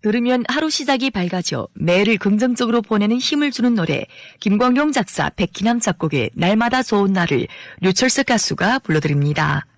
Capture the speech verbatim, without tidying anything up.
들으면 하루 시작이 밝아져 매일을 긍정적으로 보내는 힘을 주는 노래, 김광용 작사, 백희남 작곡의 날마다 좋은 날을 류철석 가수가 불러드립니다.